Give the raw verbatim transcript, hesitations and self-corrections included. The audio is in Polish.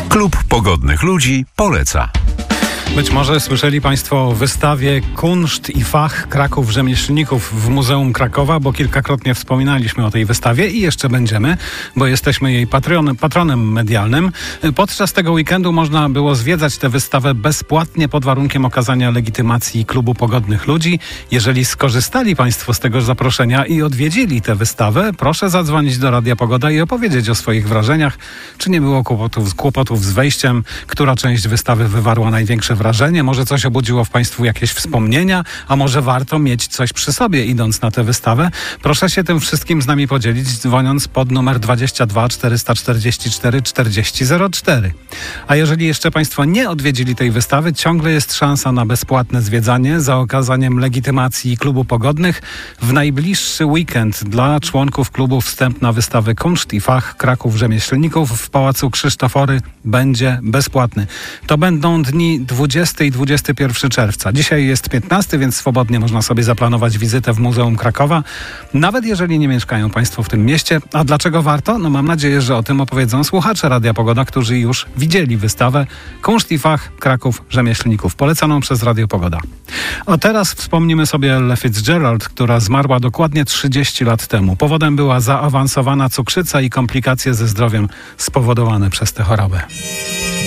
Klub Pogodnych Ludzi poleca. Być może słyszeli Państwo o wystawie Kunszt i Fach Kraków Rzemieślników w Muzeum Krakowa, bo kilkakrotnie wspominaliśmy o tej wystawie i jeszcze będziemy, bo jesteśmy jej patronem, patronem medialnym. Podczas tego weekendu można było zwiedzać tę wystawę bezpłatnie pod warunkiem okazania legitymacji Klubu Pogodnych Ludzi. Jeżeli skorzystali Państwo z tego zaproszenia i odwiedzili tę wystawę, proszę zadzwonić do Radia Pogoda i opowiedzieć o swoich wrażeniach. Czy nie było kłopotów, kłopotów z wejściem? Która część wystawy wywarła największe wrażenie? Może coś obudziło w Państwu jakieś wspomnienia? A może warto mieć coś przy sobie, idąc na tę wystawę? Proszę się tym wszystkim z nami podzielić, dzwoniąc pod numer dwadzieścia dwa czterysta czterdzieści cztery czterdzieści zero cztery. A jeżeli jeszcze Państwo nie odwiedzili tej wystawy, ciągle jest szansa na bezpłatne zwiedzanie za okazaniem legitymacji Klubu Pogodnych. W najbliższy weekend dla członków klubu wstęp na wystawę Kunszt i Fach Kraków Rzemieślników w Pałacu Krzysztofory będzie bezpłatny. To będą dni dwudziesty i dwudziesty pierwszy czerwca. Dzisiaj jest piętnasty, więc swobodnie można sobie zaplanować wizytę w Muzeum Krakowa, nawet jeżeli nie mieszkają Państwo w tym mieście. A dlaczego warto? No mam nadzieję, że o tym opowiedzą słuchacze Radia Pogoda, którzy już widzieli wystawę Kunszt i Fach Kraków Rzemieślników, polecaną przez Radio Pogoda. A teraz wspomnimy sobie Ellę Fitzgerald, która zmarła dokładnie trzydzieści lat temu. Powodem była zaawansowana cukrzyca i komplikacje ze zdrowiem spowodowane przez tę chorobę.